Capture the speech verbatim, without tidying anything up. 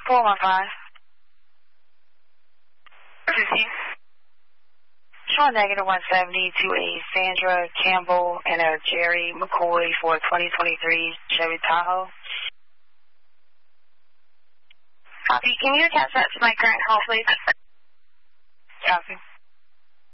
four one five. fifteen. Showing negative one seventy to a Sandra Campbell and a Jerry McCoy for twenty twenty-three Chevy Tahoe. Copy. Can you attach that to my current call, please? Copy.